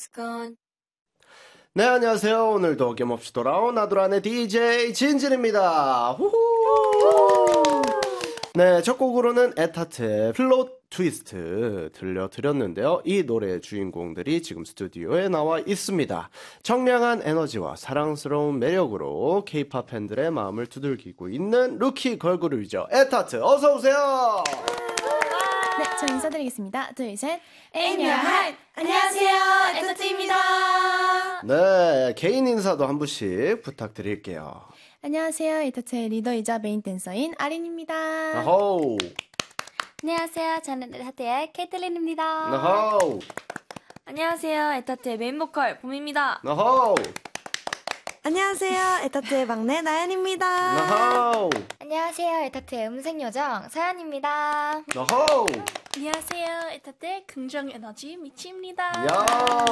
it's gone. 네, 안녕하세요. 오늘도 어김없이 돌아온 아도란의 DJ 진진입니다. 후후! 네, 첫 곡으로는 에타트의 플롯 트위스트 들려드렸는데요. 이 노래의 주인공들이 지금 스튜디오에 나와 있습니다. 청량한 에너지와 사랑스러운 매력으로 K-POP 팬들의 마음을 두들기고 있는 루키 걸그룹이죠. 에타트, 어서오세요! 네, 저 인사드리겠습니다. 둘, 셋. In your heart. 안녕하세요, 에타트입니다. 네, 개인 인사도 한 분씩 부탁드릴게요. 안녕하세요. 에타트의 리더이자 메인 댄서인 아린입니다. 아호! 안녕하세요, 저는 에타트의 케이틀린입니다. 아호! 안녕하세요, 에타트의 메인 보컬 봄입니다. 아호! 안녕하세요. 에타트의 막내 나연입니다. 아호! 안녕하세요, 에타트의 음색 요정 서연입니다. 아호! 안녕하세요. 에타트의 긍정 에너지 미치입니다. 야!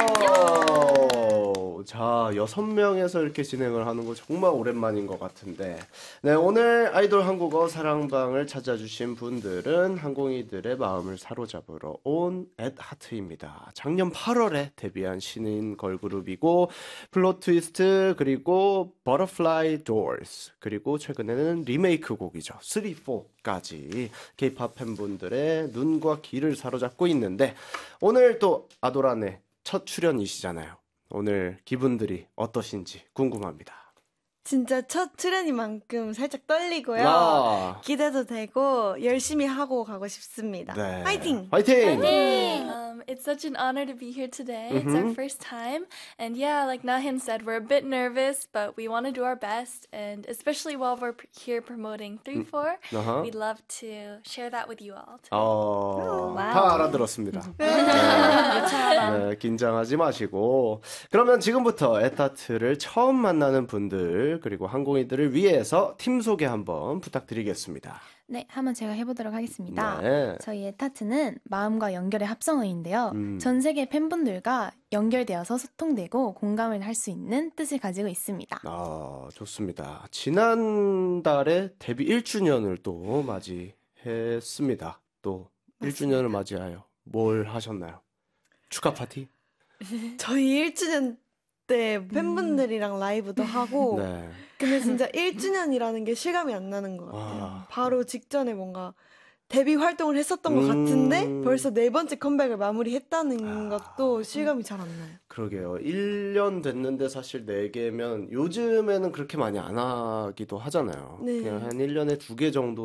자, 6명에서 이렇게 진행을 하는 거 정말 오랜만인 것 같은데. 네, 오늘 아이돌 한국어 사랑방을 찾아주신 분들은 항공이들의 마음을 사로잡으러 온 앳하트입니다. 작년 8월에 데뷔한 신인 걸그룹이고, 플롯 트위스트, 그리고 버터플라이 도어스, 그리고 최근에는 리메이크 곡이죠. 3, 4까지 K-POP 팬분들의 눈과 귀를 사로잡고 있는데, 오늘 또 아도란의 첫 출연이시잖아요. 오늘 기분들이 어떠신지 궁금합니다. 진짜 첫 출연이만큼 살짝 떨리고요. 와. 기대도 되고 열심히 하고 가고 싶습니다. 네. 화이팅! 화이팅! It's such an honor to be here today. It's our first time. And yeah, like Nahin said, we're a bit nervous, but we want to do our best. And especially while we're here promoting 3-4, Uh-huh. we'd love to share that with you all. 다 알아들었습니다. 네, 긴장하지 마시고. 그러면 지금부터 에타트를 처음 만나는 분들, 그리고 항공이들을 위해서 팀 소개 한번 부탁드리겠습니다. 네, 한번 제가 해보도록 하겠습니다. 네. 저희 에타트는 마음과 연결의 합성어인데요. 전 세계 팬분들과 연결되어서 소통되고 공감을 할 수 있는 뜻을 가지고 있습니다. 아, 좋습니다. 지난달에 데뷔 1주년을 또 맞이했습니다. 또 1주년을 맞이하여 뭘 하셨나요? 축하 파티? 저희 1주년 때 팬분들이랑 라이브도 하고 네. 근데 진짜 1주년이라는 게 실감이 안 나는 것 같아요. 아. 바로 직전에 뭔가 데뷔 활동을 했었던 것 같은데 벌써 4번째 컴백을 마무리했다는 것도 실감이 잘 안 나요. 그러게요. 1년 됐는데 사실 4개면 요즘에는 그렇게 많이 안 하기도 하잖아요. 네. 그냥 한 1년에 2개 정도